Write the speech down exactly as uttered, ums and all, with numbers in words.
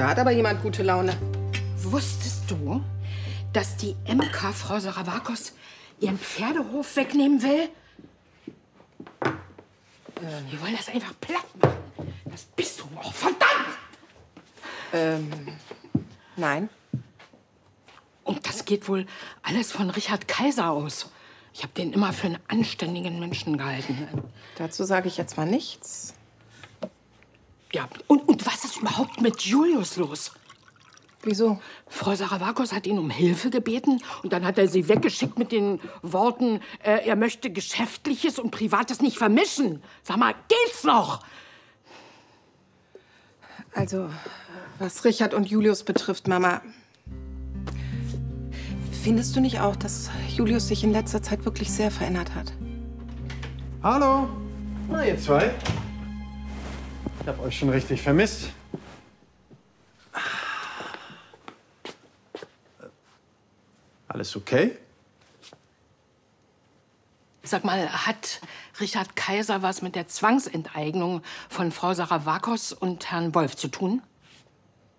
Da hat aber jemand gute Laune. Wusstest du, dass die M K Frau Saravakos ihren Pferdehof wegnehmen will? Ähm. Die wollen das einfach platt machen. Das Bistum. Oh, verdammt! Ähm, nein. Und das geht wohl alles von Richard Kaiser aus. Ich habe den immer für einen anständigen Menschen gehalten. Dazu sage ich jetzt mal nichts. Ja, und, und was ist überhaupt mit Julius los? Wieso? Frau Saravakos hat ihn um Hilfe gebeten und dann hat er sie weggeschickt mit den Worten, äh, er möchte Geschäftliches und Privates nicht vermischen. Sag mal, geht's noch? Also, was Richard und Julius betrifft, Mama, findest du nicht auch, dass Julius sich in letzter Zeit wirklich sehr verändert hat? Hallo. Na, ihr zwei. Ich hab euch schon richtig vermisst. Alles okay? Sag mal, hat Richard Kaiser was mit der Zwangsenteignung von Frau Saravakos und Herrn Wolf zu tun?